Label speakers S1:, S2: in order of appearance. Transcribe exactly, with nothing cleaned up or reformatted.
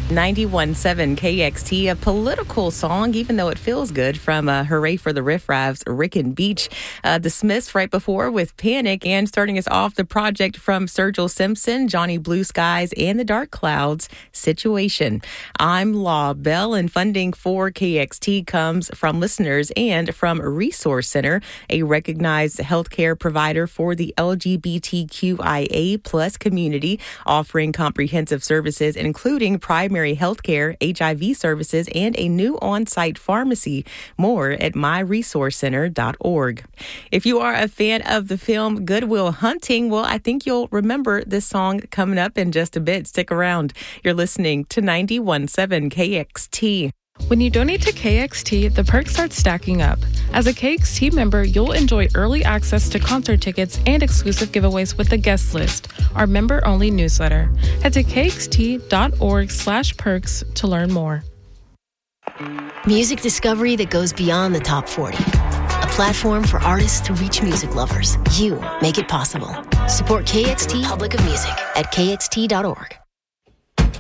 S1: ninety-one point seven K X T, a political song, even though it feels good, from uh, Hooray for the Riff Raffs, Rick and Beach. Uh, dismissed right before with Panic, and starting us off, the project from Sergil Simpson, Johnny Blue Skies, and the Dark Clouds, Situation. I'm Law Bell, and funding for K X T comes from listeners and from Resource Center, a recognized healthcare provider for the L G B T Q I A plus community, offering comprehensive services, including primary health care, H I V services, and a new on-site pharmacy. More at my resource center dot org. If you are a fan of the film Good Will Hunting, well, I think you'll remember this song coming up in just a bit. Stick around. You're listening to ninety-one point seven K X T.
S2: When you donate to K X T, the perks start stacking up. As a K X T member, you'll enjoy early access to concert tickets and exclusive giveaways with the guest list, our member-only newsletter. Head to K X T dot org slash perks to learn more.
S3: Music discovery that goes beyond the top forty. A platform for artists to reach music lovers. You make it possible. Support K X T Public of Music at K X T dot org.